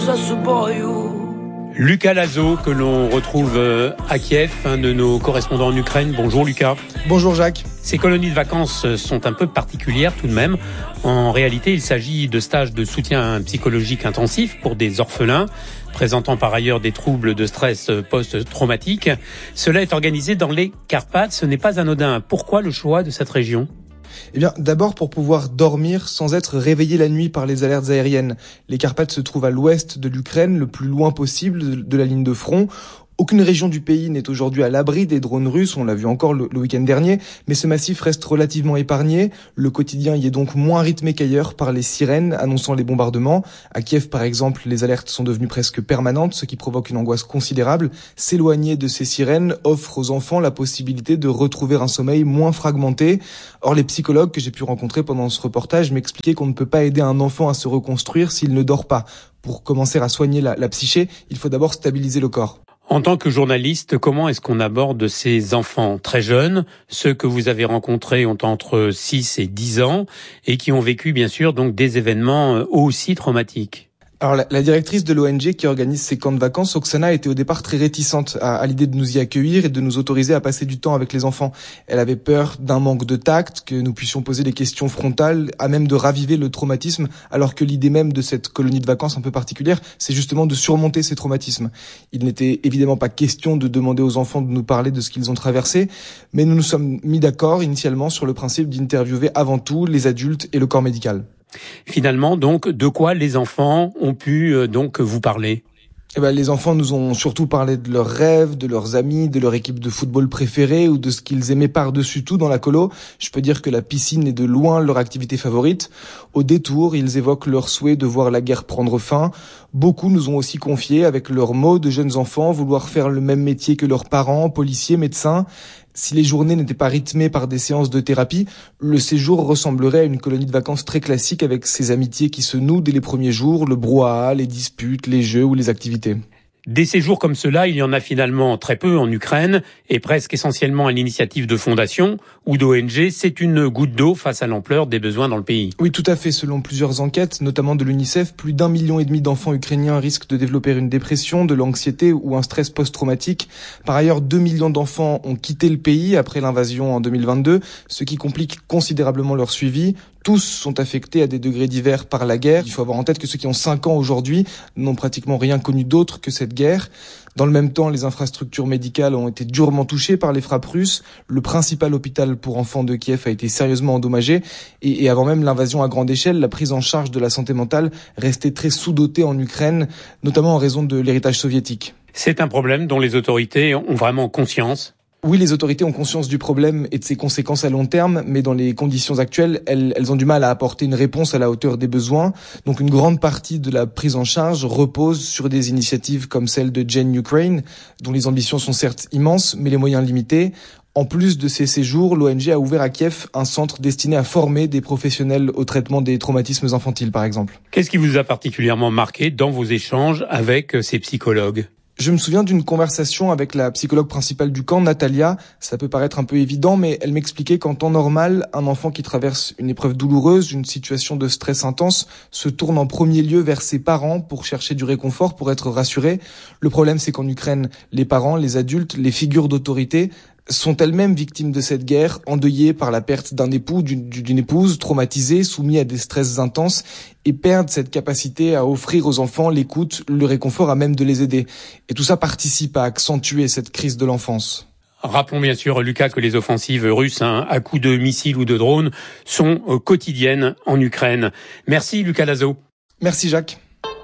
Lucas Lazo, que l'on retrouve à Kiev, un de nos correspondants en Ukraine. Bonjour Lucas. Bonjour Jacques. Ces colonies de vacances sont un peu particulières tout de même. En réalité, il s'agit de stages de soutien psychologique intensif pour des orphelins, présentant par ailleurs des troubles de stress post-traumatique. Cela est organisé dans les Carpates, ce n'est pas anodin. Pourquoi le choix de cette région ? Eh bien, d'abord pour pouvoir dormir sans être réveillé la nuit par les alertes aériennes. Les Carpates se trouvent à l'ouest de l'Ukraine, le plus loin possible de la ligne de front. Aucune région du pays n'est aujourd'hui à l'abri des drones russes, on l'a vu encore le week-end dernier, mais ce massif reste relativement épargné. Le quotidien y est donc moins rythmé qu'ailleurs par les sirènes annonçant les bombardements. À Kiev, par exemple, les alertes sont devenues presque permanentes, ce qui provoque une angoisse considérable. S'éloigner de ces sirènes offre aux enfants la possibilité de retrouver un sommeil moins fragmenté. Or, les psychologues que j'ai pu rencontrer pendant ce reportage m'expliquaient qu'on ne peut pas aider un enfant à se reconstruire s'il ne dort pas. Pour commencer à soigner la psyché, il faut d'abord stabiliser le corps. En tant que journaliste, comment est-ce qu'on aborde ces enfants très jeunes, ceux que vous avez rencontrés ont entre 6 et 10 ans et qui ont vécu bien sûr donc des événements aussi traumatiques? Alors la directrice de l'ONG qui organise ces camps de vacances, Oksana, était au départ très réticente à l'idée de nous y accueillir et de nous autoriser à passer du temps avec les enfants. Elle avait peur d'un manque de tact, que nous puissions poser des questions frontales, à même de raviver le traumatisme, alors que l'idée même de cette colonie de vacances un peu particulière, c'est justement de surmonter ces traumatismes. Il n'était évidemment pas question de demander aux enfants de nous parler de ce qu'ils ont traversé, mais nous nous sommes mis d'accord initialement sur le principe d'interviewer avant tout les adultes et le corps médical. Finalement, donc, de quoi les enfants ont pu donc vous parler ? Les enfants nous ont surtout parlé de leurs rêves, de leurs amis, de leur équipe de football préférée ou de ce qu'ils aimaient par-dessus tout dans la colo. Je peux dire que la piscine est de loin leur activité favorite. Au détour, ils évoquent leur souhait de voir la guerre prendre fin. Beaucoup nous ont aussi confié, avec leurs mots de jeunes enfants, vouloir faire le même métier que leurs parents, policiers, médecins. Si les journées n'étaient pas rythmées par des séances de thérapie, le séjour ressemblerait à une colonie de vacances très classique avec ces amitiés qui se nouent dès les premiers jours, le brouhaha, les disputes, les jeux ou les activités. Des séjours comme cela, il y en a finalement très peu en Ukraine et presque essentiellement à l'initiative de fondations ou d'ONG. C'est une goutte d'eau face à l'ampleur des besoins dans le pays. Oui, tout à fait. Selon plusieurs enquêtes, notamment de l'UNICEF, plus d'1,5 million d'enfants ukrainiens risquent de développer une dépression, de l'anxiété ou un stress post-traumatique. Par ailleurs, 2 millions d'enfants ont quitté le pays après l'invasion en 2022, ce qui complique considérablement leur suivi. Tous sont affectés à des degrés divers par la guerre. Il faut avoir en tête que ceux qui ont 5 ans aujourd'hui n'ont pratiquement rien connu d'autre que cette guerre. Dans le même temps, les infrastructures médicales ont été durement touchées par les frappes russes. Le principal hôpital pour enfants de Kiev a été sérieusement endommagé. Et avant même l'invasion à grande échelle, la prise en charge de la santé mentale restait très sous-dotée en Ukraine, notamment en raison de l'héritage soviétique. C'est un problème dont les autorités ont vraiment conscience. Oui, les autorités ont conscience du problème et de ses conséquences à long terme, mais dans les conditions actuelles, elles ont du mal à apporter une réponse à la hauteur des besoins. Donc une grande partie de la prise en charge repose sur des initiatives comme celle de Gen Ukraine, dont les ambitions sont certes immenses, mais les moyens limités. En plus de ces séjours, l'ONG a ouvert à Kiev un centre destiné à former des professionnels au traitement des traumatismes infantiles, par exemple. Qu'est-ce qui vous a particulièrement marqué dans vos échanges avec ces psychologues ? Je me souviens d'une conversation avec la psychologue principale du camp, Natalia. Ça peut paraître un peu évident, mais elle m'expliquait qu'en temps normal, un enfant qui traverse une épreuve douloureuse, une situation de stress intense, se tourne en premier lieu vers ses parents pour chercher du réconfort, pour être rassuré. Le problème, c'est qu'en Ukraine, les parents, les adultes, les figures d'autorité sont elles-mêmes victimes de cette guerre, endeuillées par la perte d'un époux, d'une épouse, traumatisées, soumis à des stress intenses, et perdent cette capacité à offrir aux enfants l'écoute, le réconfort, à même de les aider. Et tout ça participe à accentuer cette crise de l'enfance. Rappelons bien sûr, Lucas, que les offensives russes à coups de missiles ou de drones sont quotidiennes en Ukraine. Merci Lucas Lazo. Merci Jacques.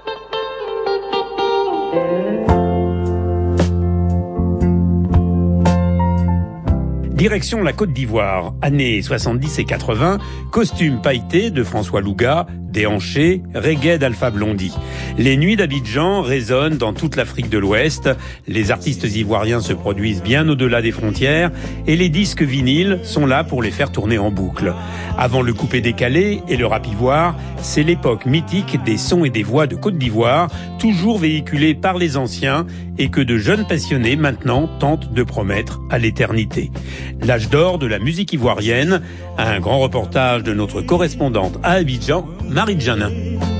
Direction la Côte d'Ivoire, années 70 et 80, costume pailleté de François Louga, déhanché, reggae d'Alpha Blondy. Les nuits d'Abidjan résonnent dans toute l'Afrique de l'Ouest, les artistes ivoiriens se produisent bien au-delà des frontières et les disques vinyles sont là pour les faire tourner en boucle. Avant le coupé-décalé et le rap ivoire, c'est l'époque mythique des sons et des voix de Côte d'Ivoire, toujours véhiculés par les anciens et que de jeunes passionnés maintenant tentent de promettre à l'éternité. L'âge d'or de la musique ivoirienne, un grand reportage de notre correspondante à Abidjan, Marie Janin.